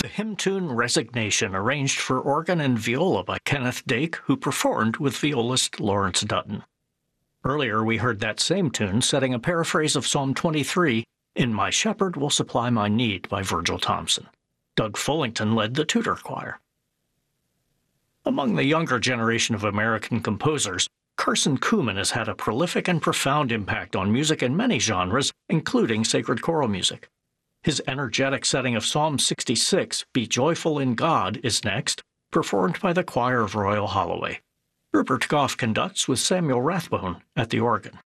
hymn tune Resignation, arranged for organ and viola by Kenneth Dake, who performed with violist Lawrence Dutton. Earlier we heard that same tune setting a paraphrase of Psalm 23, In My Shepherd Will Supply My Need by Virgil Thompson. Doug Fullington led the Tudor Choir. Among the younger generation of American composers, Carson Kuhlman has had a prolific and profound impact on music in many genres, including sacred choral music. His energetic setting of Psalm 66, Be Joyful in God, is next, performed by the Choir of Royal Holloway. Rupert Goff conducts with Samuel Rathbone at the organ.